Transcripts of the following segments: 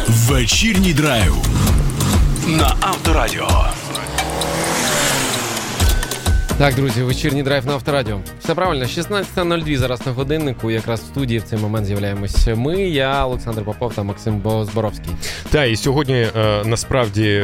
Вечірній драйв на Авторадіо. Так, друзі, вечірній драйв на Авторадіо. Все правильно, 16:02 зараз на годиннику. Якраз в студії в цей момент з'являємось ми, я, Олександр Попов та Максим Зборовський. Так, і сьогодні насправді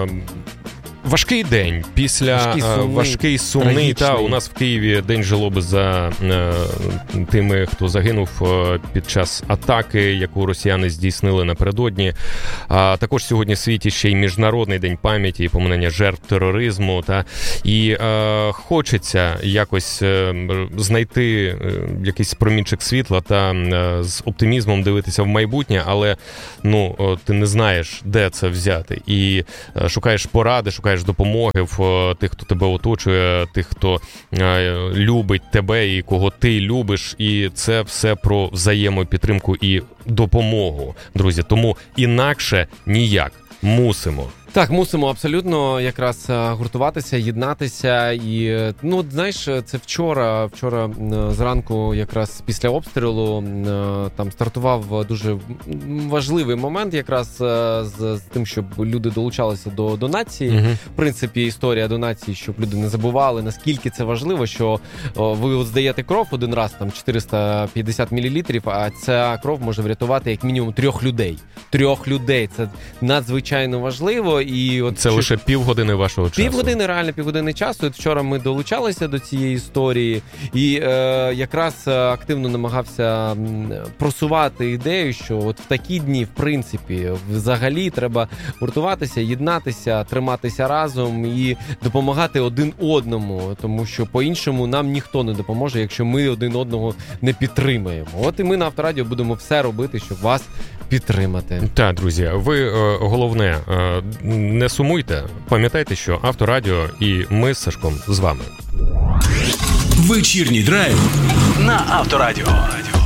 важкий день після важкий сумний. Та у нас в Києві день жалоби за тими, хто загинув під час атаки, яку росіяни здійснили напередодні. Також сьогодні в світі ще й Міжнародний день пам'яті і поминання жертв тероризму. І хочеться якось знайти якийсь промінчик світла та з оптимізмом дивитися в майбутнє, але ти не знаєш, де це взяти. І шукаєш поради, шукаєш допомоги в тих, хто тебе оточує, тих, хто любить тебе і кого ти любиш. І це все про взаємопідтримку і допомогу, друзі. Тому інакше ніяк. Мусимо. Так, мусимо абсолютно якраз гуртуватися, єднатися. І, знаєш, це вчора зранку якраз після обстрілу там стартував дуже важливий момент якраз з тим, щоб люди долучалися до донації. Угу. В принципі, історія донації, щоб люди не забували, наскільки це важливо, що ви здаєте кров один раз, там 450 мл, а ця кров може врятувати як мінімум 3 людей. 3 людей. Це надзвичайно важливо. І це лише півгодини вашого часу. Півгодини часу. От вчора ми долучалися до цієї історії і якраз активно намагався просувати ідею, що от в такі дні, в принципі, взагалі треба гуртуватися, єднатися, триматися разом і допомагати один одному, тому що по-іншому нам ніхто не допоможе, якщо ми один одного не підтримаємо. От і ми на Авторадіо будемо все робити, щоб вас підтримати. Так, друзі, ви головне, не сумуйте, пам'ятайте, що Авторадіо і ми з Сашком з вами. Вечірній драйв на Авторадіо.